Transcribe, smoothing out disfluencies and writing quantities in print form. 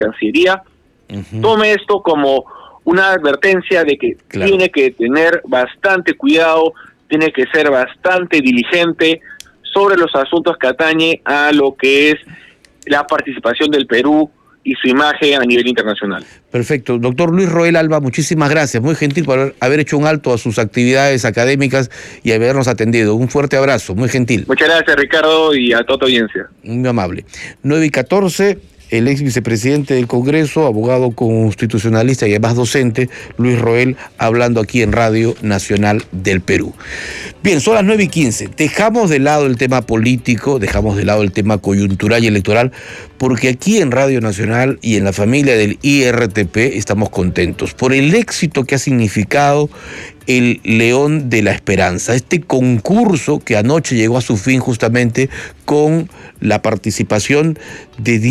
Cancillería tome esto como una advertencia de que tiene que tener bastante cuidado, tiene que ser bastante diligente sobre los asuntos que atañe a lo que es la participación del Perú y su imagen a nivel internacional. Perfecto. Doctor Luis Roel Alba, muchísimas gracias. Muy gentil por haber hecho un alto a sus actividades académicas y habernos atendido. Un fuerte abrazo, muy gentil. Muchas gracias, Ricardo, y a toda tu audiencia. Muy amable. 9:14, el ex vicepresidente del Congreso, abogado constitucionalista y además docente, Luis Roel, hablando aquí en Radio Nacional del Perú. Bien, son las 9:15. Dejamos de lado el tema político, dejamos de lado el tema coyuntural y electoral, porque aquí en Radio Nacional y en la familia del IRTP estamos contentos por el éxito que ha significado el León de la Esperanza, este concurso que anoche llegó a su fin justamente con la participación de